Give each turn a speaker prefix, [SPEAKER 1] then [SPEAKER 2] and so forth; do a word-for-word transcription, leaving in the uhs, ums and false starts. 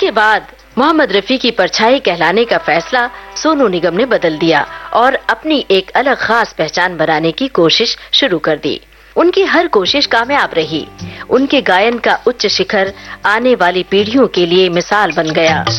[SPEAKER 1] इसके बाद मोहम्मद रफी की परछाई कहलाने का फैसला सोनू निगम ने बदल दिया और अपनी एक अलग खास पहचान बनाने की कोशिश शुरू कर दी। उनकी हर कोशिश कामयाब रही। उनके गायन का उच्च शिखर आने वाली पीढ़ियों के लिए मिसाल बन गया।